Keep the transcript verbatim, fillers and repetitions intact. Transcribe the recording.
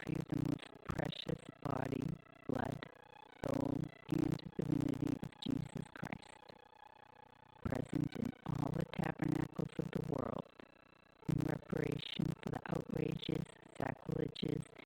you the most precious body, blood, soul, and divinity of Jesus Christ, present in all the tabernacles of the world, in reparation for the outrages, sacrileges,